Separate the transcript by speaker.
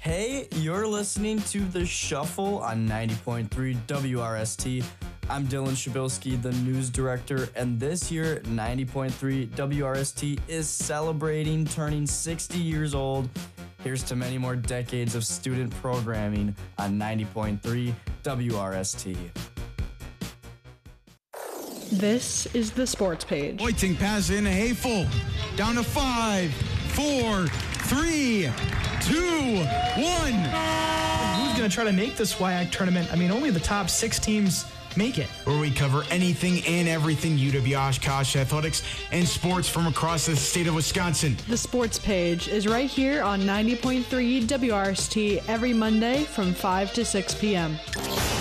Speaker 1: Hey, you're listening to The Shuffle on 90.3 WRST. I'm Dylan Shabilsky, the news director, and this year, 90.3 WRST is celebrating turning 60 years old. Here's to many more decades of student programming on 90.3 WRST.
Speaker 2: This is the sports page.
Speaker 3: Boiting pass in Hayful. Down to 5, 4, 3, 2, 1.
Speaker 4: Who's going to try to make the SWIAC tournament? I mean, only the top 6 teams make it.
Speaker 3: Where we cover anything and everything UW Oshkosh athletics and sports from across the state of Wisconsin.
Speaker 2: The sports page is right here on 90.3 WRST every Monday from 5 to 6 p.m.